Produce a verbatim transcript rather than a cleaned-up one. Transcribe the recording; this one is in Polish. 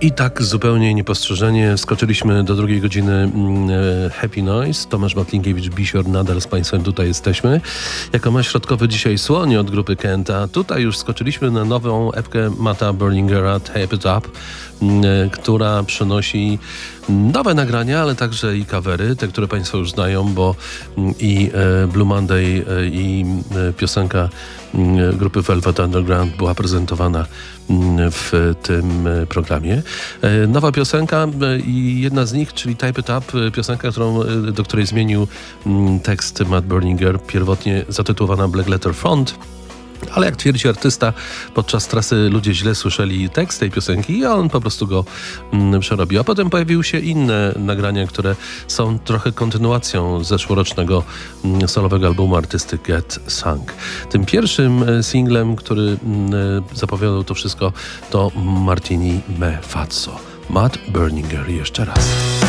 I tak zupełnie niepostrzeżenie skoczyliśmy do drugiej godziny e, Happy Noise. Tomasz Matlinkiewicz-Bisior, nadal z Państwem tutaj jesteśmy. Jako ma środkowy dzisiaj słonie od grupy Kenta. Tutaj już skoczyliśmy na nową epkę Matta Berlingera, Tape It Up, e, która przynosi nowe nagrania, ale także i covery, te, które Państwo już znają, bo i e, Blue Monday e, i e, piosenka e, grupy Velvet Underground była prezentowana w tym programie. Nowa piosenka i jedna z nich, czyli Tape It Up, piosenka, którą, do której zmienił tekst Matt Berlinger, pierwotnie zatytułowana Black Letter Front. Ale jak twierdzi artysta, podczas trasy ludzie źle słyszeli tekst tej piosenki i on po prostu go mm, przerobił. A potem pojawiły się inne nagrania, które są trochę kontynuacją zeszłorocznego mm, solowego albumu artysty Get Sunk. Tym pierwszym e, singlem, który mm, zapowiadał to wszystko, to Martini Me Fazzo. Matt Berlinger jeszcze raz.